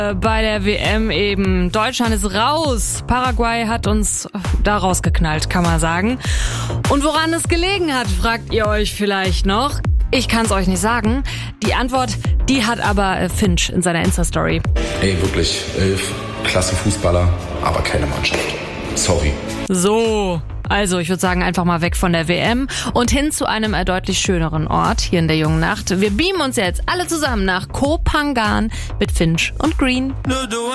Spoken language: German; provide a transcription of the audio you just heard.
Bei der WM eben. Deutschland ist raus. Paraguay hat uns da rausgeknallt, kann man sagen. Und woran es gelegen hat, fragt ihr euch vielleicht noch. Ich kann es euch nicht sagen. Die Antwort, die hat aber Finch in seiner Insta-Story. Ey, wirklich, 11 Klassenfußballer, aber keine Mannschaft. Sorry. So, also ich würde sagen, einfach mal weg von der WM und hin zu einem deutlich schöneren Ort hier in der jungen Nacht. Wir beamen uns jetzt alle zusammen nach Koh Phangan mit Finch und Green.